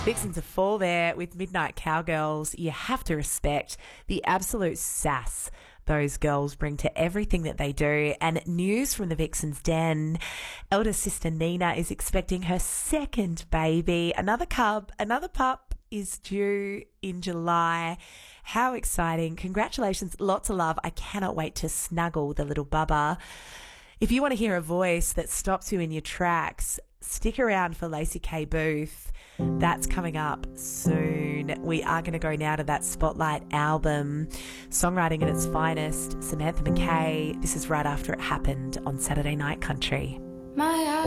Vixens of Fall there with Midnight Cowgirls. You have to respect the absolute sass those girls bring to everything that they do. And news from the Vixens Den. Elder sister Nina is expecting her second baby. Another pup is due in July. How exciting. Congratulations. Lots of love. I cannot wait to snuggle the little bubba. If you want to hear a voice that stops you in your tracks, stick around for Lacey K. Booth. That's coming up soon. We are going to go now to that Spotlight album, songwriting at its finest, Samantha McKay. This is right after it happened on Saturday Night Country.